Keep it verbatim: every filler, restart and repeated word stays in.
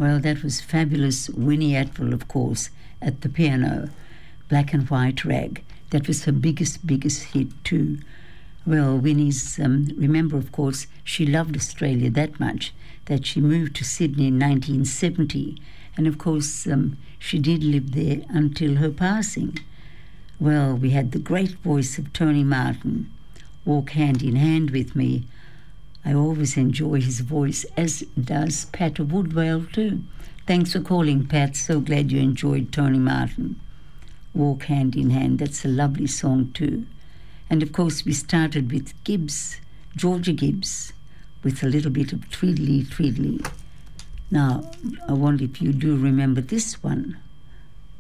Well, that was fabulous Winnie Atwell, of course, at the piano, Black and White Rag. That was her biggest, biggest hit too. Well, Winnie's, um, remember, of course, she loved Australia that much that she moved to Sydney in nineteen seventy. And, of course, um, she did live there until her passing. Well, we had the great voice of Tony Martin, Walk Hand in Hand with Me. I always enjoy his voice, as does Pat Woodwell too. Thanks for calling, Pat. So glad you enjoyed Tony Martin. Walk Hand in Hand, that's a lovely song too. And of course we started with Gibbs, Georgia Gibbs, with a little bit of Tweedly Tweedly. Now, I wonder if you do remember this one.